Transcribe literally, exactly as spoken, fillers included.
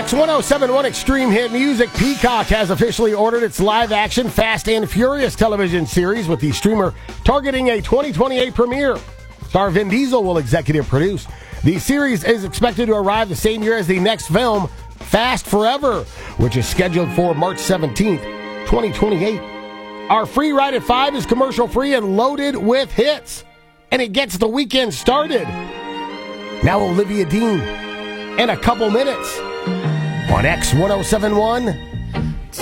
X one oh seven point one Extreme Hit Music. Peacock has officially ordered its live-action Fast and Furious television series, with the streamer targeting a twenty twenty-eight premiere. Star Vin Diesel will executive produce. The series is expected to arrive the same year as the next film, Fast Forever, which is scheduled for March seventeenth, twenty twenty-eight. Our free ride at five is commercial-free and loaded with hits, and it gets the weekend started. Now Olivia Dean in a couple minutes on X one oh seven point one